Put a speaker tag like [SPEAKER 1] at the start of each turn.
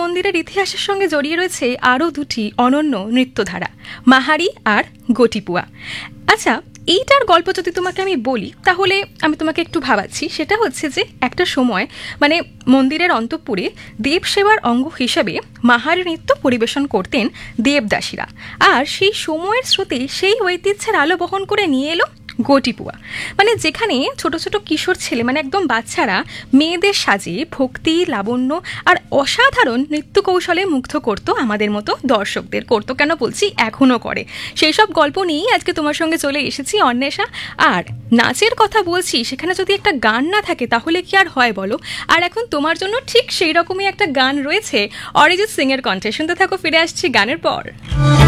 [SPEAKER 1] মন্দিরের ইতিহাসের সঙ্গে জড়িয়ে রয়েছে আরও দুটি অনন্য নৃত্যধারা, মাহারি আর গটিপুয়া। আচ্ছা, এইটার গল্প যদি তোমাকে আমি বলি তাহলে আমি তোমাকে একটু ভাবাচ্ছি। সেটা হচ্ছে যে একটা সময় মানে মন্দিরের অন্তঃপুরে দেব সেবার অঙ্গ হিসেবে মাহারি নৃত্য পরিবেশন করতেন দেবদাসীরা, আর সেই সময়ের স্রোতে সেই ঐতিহ্যের আলো বহন করে নিয়ে এলো গটিপুয়া, মানে যেখানে ছোট ছোট কিশোর ছেলে মানে একদম বাচ্চারা মেয়েদের সাজে ভক্তি, লাবণ্য আর অসাধারণ নৃত্য কৌশলে মুগ্ধ করতো আমাদের মতো দর্শকদের। করতো কেন বলছি, এখনও করে। সেই সব গল্প নিয়েই আজকে তোমার সঙ্গে চলে এসেছি অন্বেষা। আর নাচের কথা বলছি, সেখানে যদি একটা গান না থাকে তাহলে কি আর হয় বলো? আর এখন তোমার জন্য ঠিক সেই রকমই একটা গান রয়েছে অরিজিৎ সিং এর কণ্ঠে। শুনতে থাকো, ফিরে আসছি গানের পর।